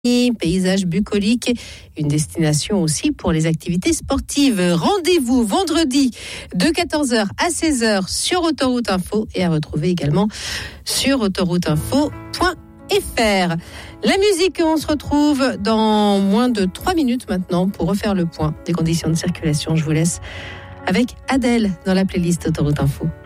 paysage bucolique, une destination aussi pour les activités sportives. Rendez-vous vendredi de 14h à 16h sur Autoroute Info et à retrouver également sur autorouteinfo.fr. La musique, on se retrouve dans moins de 3 minutes maintenant pour refaire le point des conditions de circulation. Je vous laisse avec Adèle dans la playlist Autoroute Info.